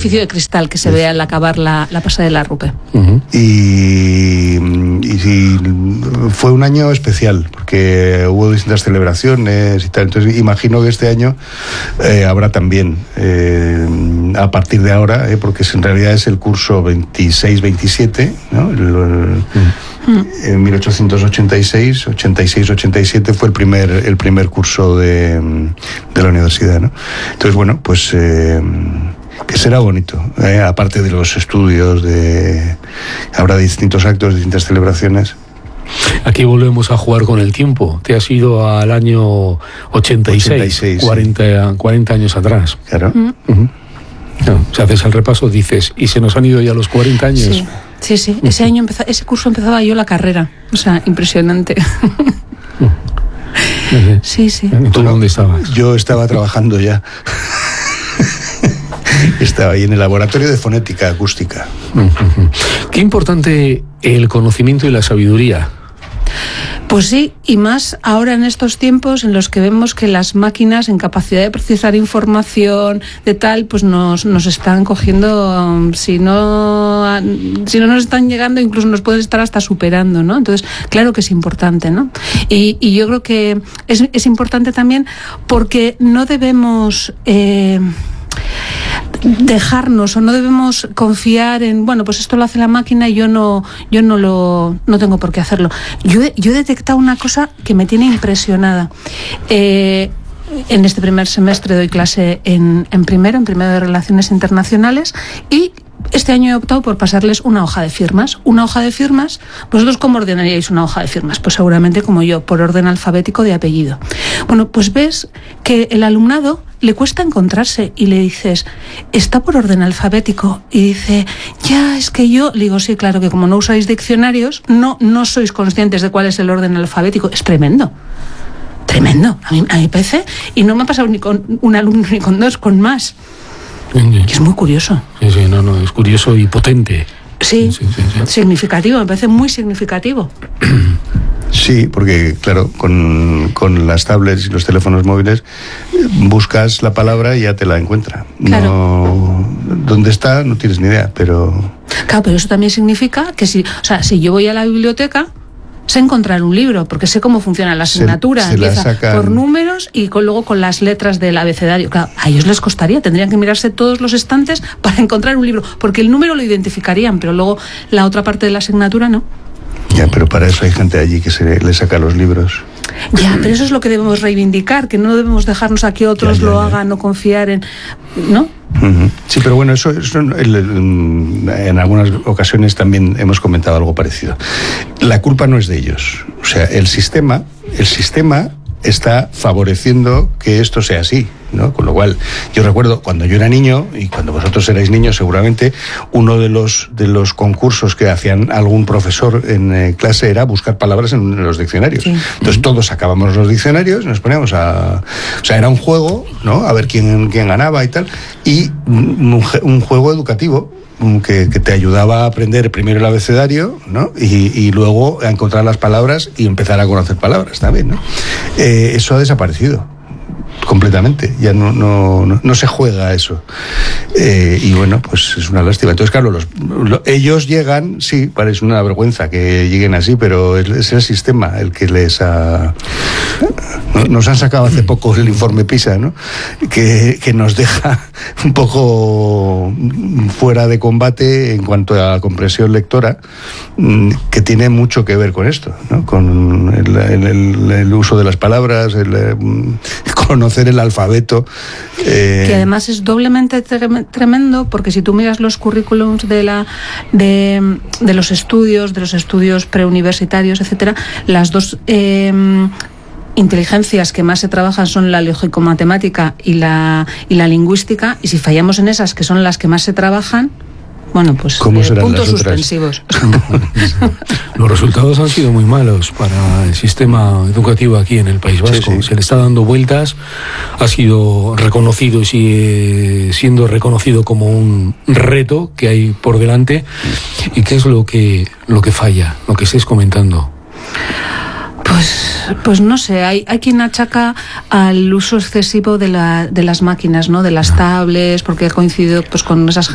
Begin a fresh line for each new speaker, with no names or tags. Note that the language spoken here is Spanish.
edificio de cristal que se ve al acabar la pasarela Rupe.
Y fue un año especial, porque hubo distintas celebraciones y tal. Entonces imagino que este año habrá también, a partir de ahora, porque en realidad es el curso 26-27, ¿no? En 1886, 86-87 fue el primer curso de la universidad, ¿no? Entonces, bueno, pues que será bonito, aparte de los estudios, habrá distintos actos, distintas celebraciones.
Aquí volvemos a jugar con el tiempo. Te has ido al año 86, 40 años atrás.
Claro.
No, si haces el repaso dices, ¿y se nos han ido ya los 40 años?
Sí. Ese curso empezaba yo la carrera. O sea, impresionante. Sí.
¿Tú dónde estabas?
Yo estaba trabajando ya. Estaba ahí en el laboratorio de fonética acústica.
Qué importante el conocimiento y la sabiduría.
Pues sí, y más ahora en estos tiempos en los que vemos que las máquinas en capacidad de procesar información de tal, pues nos están cogiendo, si no nos están llegando, incluso nos pueden estar hasta superando, ¿no? Entonces, claro que es importante, ¿no? Y yo creo que es importante también porque no debemos dejarnos o no debemos confiar en, bueno, pues esto lo hace la máquina y yo no tengo por qué hacerlo. Yo he detectado una cosa que me tiene impresionada. En este primer semestre doy clase en primero de Relaciones Internacionales, y este año he optado por pasarles una hoja de firmas. Una hoja de firmas, ¿vosotros cómo ordenaríais una hoja de firmas? Pues seguramente como yo, por orden alfabético de apellido. Bueno, pues ves que el alumnado le cuesta encontrarse y le dices, ¿está por orden alfabético? Y dice, ya, es que yo... Le digo, sí, claro, que como no usáis diccionarios, no sois conscientes de cuál es el orden alfabético. Es tremendo. A mí me parece, y no me ha pasado ni con un alumno ni con dos, con más. Que es muy curioso.
Sí, es curioso y potente.
Sí. Significativo, me parece muy significativo.
Sí, porque claro, con las tablets y los teléfonos móviles buscas la palabra y ya te la encuentra.
Claro.
No, ¿dónde está? No tienes ni idea, pero...
Claro, pero eso también significa que si yo voy a la biblioteca, sé encontrar un libro, porque sé cómo funciona la asignatura. Empieza por números y luego con las letras del abecedario. Claro, a ellos les costaría, tendrían que mirarse todos los estantes para encontrar un libro, porque el número lo identificarían, pero luego la otra parte de la asignatura no.
Ya, pero para eso hay gente allí que le saca los libros.
Ya, pero eso es lo que debemos reivindicar, que no debemos dejarnos a que otros lo hagan o confiar en... ¿No?
Sí, pero bueno, eso en algunas ocasiones también hemos comentado algo parecido. La culpa no es de ellos. O sea, el sistema está favoreciendo que esto sea así, ¿no? Con lo cual, yo recuerdo cuando yo era niño, y cuando vosotros erais niños seguramente, uno de los concursos que hacían algún profesor en clase era buscar palabras en los diccionarios. Sí. Entonces todos sacábamos los diccionarios y nos poníamos o sea, era un juego, ¿no? A ver quién ganaba y tal, y un juego educativo que te ayudaba a aprender primero el abecedario, ¿no? Y luego a encontrar las palabras y empezar a conocer palabras también, ¿no? Eso ha desaparecido completamente, ya no se juega a eso, y bueno, pues es una lástima. Entonces claro, ellos llegan, sí, parece una vergüenza que lleguen así, pero es el sistema el que les ha... Nos han sacado hace poco el informe PISA, ¿no? Que nos deja un poco fuera de combate en cuanto a comprensión lectora, que tiene mucho que ver con esto, ¿no? Con el uso de las palabras, conocer el alfabeto.
Que además es doblemente tremendo, porque si tú miras los currículums de los estudios preuniversitarios, etcétera, las dos inteligencias que más se trabajan son la lógico-matemática y la lingüística, y si fallamos en esas, que son las que más se trabajan, bueno, pues puntos suspensivos.
Los resultados han sido muy malos para el sistema educativo aquí en el País Vasco. Sí. Se le está dando vueltas, ha sido reconocido y sigue siendo reconocido como un reto que hay por delante. ¿Y qué es lo que falla, lo que estés comentando?
Pues no sé, hay quien achaca al uso excesivo de las máquinas, ¿no? De las tablets, porque ha coincidido pues con esas